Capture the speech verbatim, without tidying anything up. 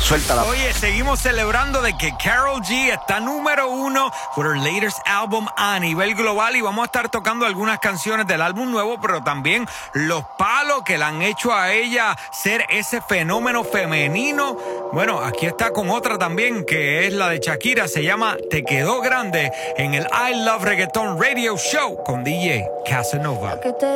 Suéltala. Oye, seguimos celebrando de que Karol G está número uno with her latest album a nivel global y vamos a estar tocando algunas canciones del álbum nuevo, pero también los palos que le han hecho a ella ser ese fenómeno femenino. Bueno, aquí está con otra también que es la de Shakira, se llama Te Quedó Grande en el I Love Reggaeton Radio Show con D J Casanova.